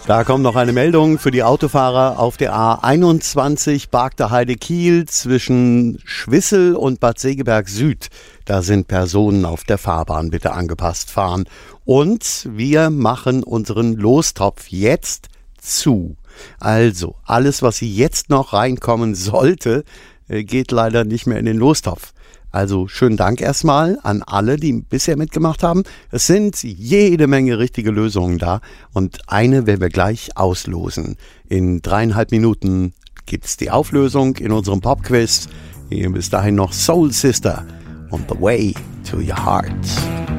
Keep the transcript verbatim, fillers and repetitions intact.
Da kommt noch eine Meldung für die Autofahrer auf der A einundzwanzig Bargteheide-Kiel zwischen Schwissel und Bad Segeberg Süd. Da sind Personen auf der Fahrbahn, bitte angepasst fahren. Und wir machen unseren Lostopf jetzt zu. Also, alles, was jetzt noch reinkommen sollte, geht leider nicht mehr in den Lostopf. Also schönen Dank erstmal an alle, die bisher mitgemacht haben. Es sind jede Menge richtige Lösungen da und eine werden wir gleich auslosen. In dreieinhalb Minuten gibt es die Auflösung in unserem Popquiz. Bis dahin noch Soul Sister on the way to your heart.